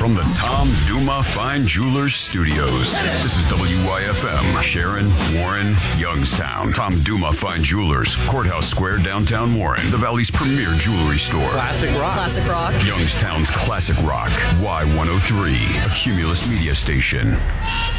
from the Tom Duma Fine Jewelers Studios. This is WYFM, Sharon, Warren, Youngstown. Tom Duma Fine Jewelers, Courthouse Square, downtown Warren, the Valley's premier jewelry store. Classic rock. Classic rock. Youngstown's classic rock. Y103, a Cumulus media station.